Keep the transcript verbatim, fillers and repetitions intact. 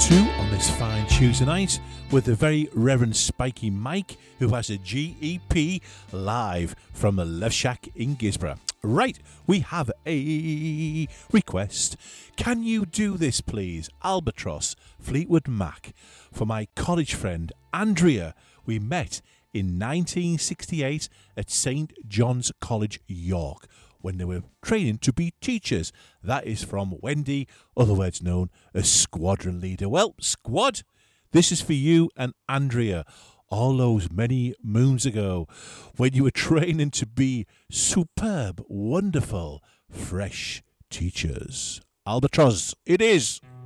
two on this fine Tuesday night with the very Reverend Spiky Mike, who has a G E P live from the Love Shack in Gisborough. Right, we have a request. Can you do this, please? Albatross, Fleetwood Mac, for my college friend Andrea. We met in nineteen sixty-eight at Saint John's College, York, when they were training to be teachers. That is from Wendy, otherwise known as Squadron Leader. Well, Squad, this is for you and Andrea. All those many moons ago, when you were training to be superb, wonderful, fresh teachers. Albatross, it is.